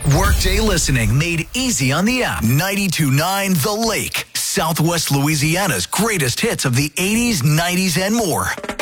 Workday listening made easy on the app. 92.9 The Lake, Southwest Louisiana's greatest hits of the 80s, 90s, and more.